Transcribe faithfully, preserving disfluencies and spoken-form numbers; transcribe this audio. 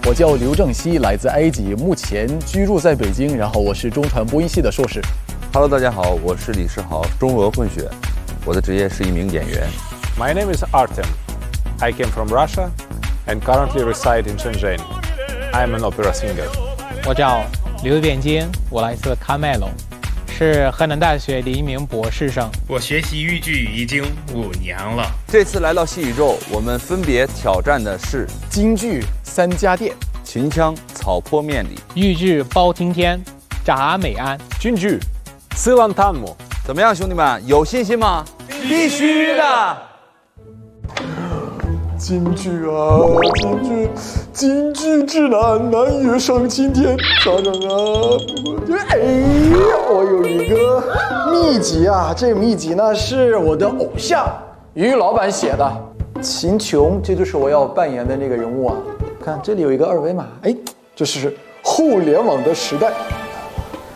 我叫刘正熙，来自埃及，目前居住在北京。然后我是中传播音系的硕士。 Hello， 大家好，我是李世豪，中俄混血，我的职业是一名演员。 My name is Artem. I came from Russia and currently reside in Shenzhen. I am an opera singer. 我叫刘变金，我来自喀麦隆，是河南大学的一名博士生。 我学习豫剧已经五年了。 这次来到戏宇宙，我们分别挑战的是京剧三家店、 秦腔草坡面里、 豫剧包青天、铡美安、 京剧四郎探母。 怎么样，兄弟们，有信心吗？必须的。 京剧啊，京剧，京剧之难，难越上青天。等等啊，哎，我有一个秘籍啊，这个秘籍呢是我的偶像于老板写的。秦琼，这就是我要扮演的那个人物啊。看这里有一个二维码，哎，这是互联网的时代。